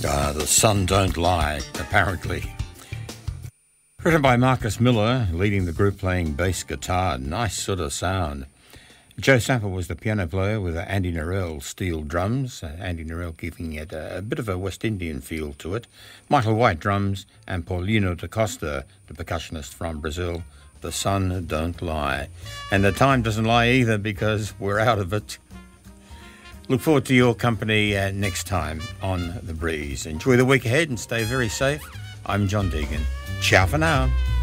The Sun Don't Lie, apparently. Written by Marcus Miller, leading the group playing bass guitar. Nice sort of sound. Joe Sample was the piano player with Andy Narell steel drums. Andy Narell giving it a bit of a West Indian feel to it. Michael White drums and Paulino da Costa, the percussionist from Brazil. The Sun Don't Lie. And the time doesn't lie either because we're out of it. Look forward to your company next time on The Breeze. Enjoy the week ahead and stay very safe. I'm John Deegan. Ciao for now.